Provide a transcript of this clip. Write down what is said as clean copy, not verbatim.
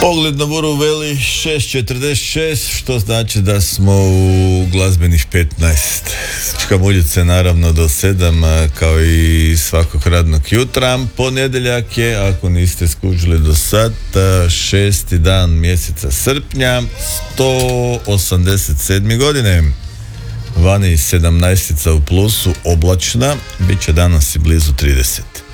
Pogled na buru veli 6.46, što znači da smo u glazbenih 15. Čkamuljice naravno do 7, kao i svakog radnog jutra. Ponedjeljak je, ako niste skužili do sad, 6. dan mjeseca srpnja, 187. godine. Vani 17 u plusu, oblačna, bit će danas i blizu 30.